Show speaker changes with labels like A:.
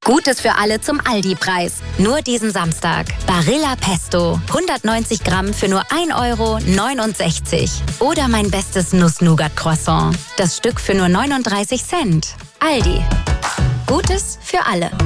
A: Gutes für alle zum Aldi-Preis. Nur diesen Samstag. Barilla Pesto. 190 Gramm für nur 1,69 €. Oder mein bestes Nuss-Nougat-Croissant. Das Stück für nur 39 Cent. Aldi. Gutes für alle.